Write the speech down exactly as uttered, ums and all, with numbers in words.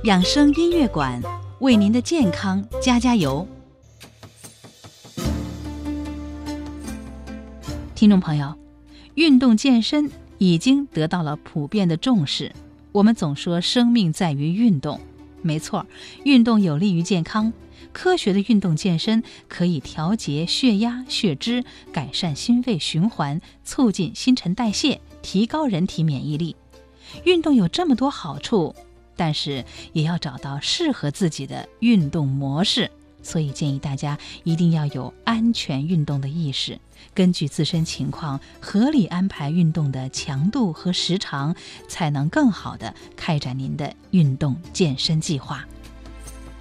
养生音乐馆为您的健康加加油。听众朋友，运动健身已经得到了普遍的重视。我们总说生命在于运动，没错，运动有利于健康。科学的运动健身可以调节血压、血脂，改善心肺循环，促进新陈代谢，提高人体免疫力。运动有这么多好处，但是也要找到适合自己的运动模式，所以建议大家一定要有安全运动的意识，根据自身情况合理安排运动的强度和时长，才能更好地开展您的运动健身计划。